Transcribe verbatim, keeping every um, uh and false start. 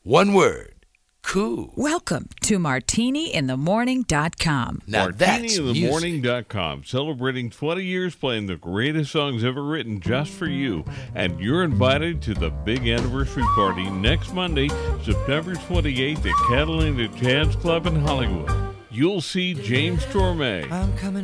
One word. Cool. Welcome to martini in the morning dot com. Now that's martini in the morning dot com, celebrating twenty years playing the greatest songs ever written just for you. And you're invited to the big anniversary party next Monday, September twenty-eighth at Catalina Jazz Club in Hollywood. You'll see James Torme,